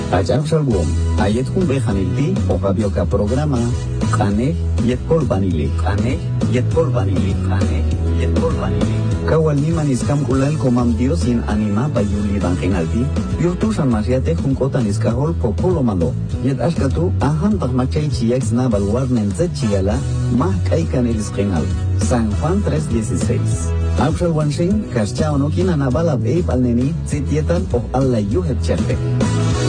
Ajab Shalom, ayet humbe hanilti, o rabioka programa, kane, yet kol banili, kane, yet kol banili, kane, yet kol banili. Kawal ni maniskam ulal komam Dios in anima bayuli bangenalti, virtusan masiate junkotan iskahol popolo malo, yet ashkatu, ahan takmachay chiyax na balwarnen zechiyala, mah kaikan eliskenal, San Juan 3:16. Abshal wanshin, kaschao no kinanabalab eip alneni, zitietan o alla yuhet chepe.